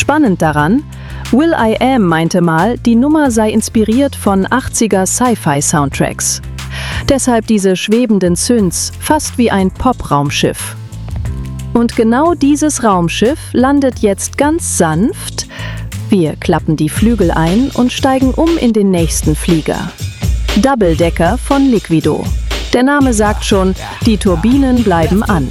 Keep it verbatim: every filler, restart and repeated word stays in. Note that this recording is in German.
Spannend daran, will.i.am meinte mal, die Nummer sei inspiriert von achtziger Sci-Fi-Soundtracks. Deshalb diese schwebenden Synths, fast wie ein Pop-Raumschiff. Und genau dieses Raumschiff landet jetzt ganz sanft. Wir klappen die Flügel ein und steigen um in den nächsten Flieger. Double Decker von Liquido. Der Name sagt schon, die Turbinen bleiben an.